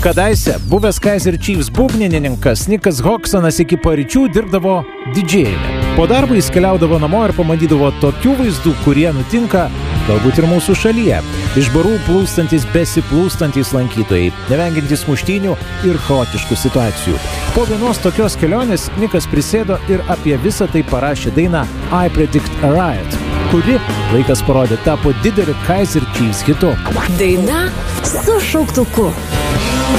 Kadaise buvęs Kaiser Chiefs būgnininkas Nikas Hoksonas iki paryčių dirbdavo didžėjumi. Po darbo jis keliaudavo namo ir pamatydavo tokių vaizdų, kurie nutinka galbūt ir mūsų šalyje. Iš barų plūstantis, besiplūstantis lankytojai, nevengiantis muštynių ir chaotiškų situacijų. Po vienos tokios kelionės Nikas prisėdo ir apie visą tai parašė dainą I Predict a Riot, kuri, laikas parodė, tapo dideliu Kaiser Chiefs hitu. Daina su šauktuku.